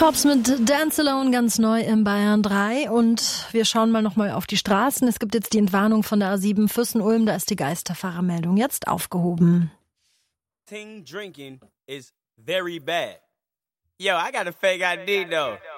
Cops mit Dance Alone ganz neu im Bayern 3 und wir schauen mal nochmal auf die Straßen. Es gibt jetzt die Entwarnung von der A7 Fürstenulm, da ist die Geisterfahrermeldung jetzt aufgehoben. Drinking is very bad. Yo, I got a fake ID though.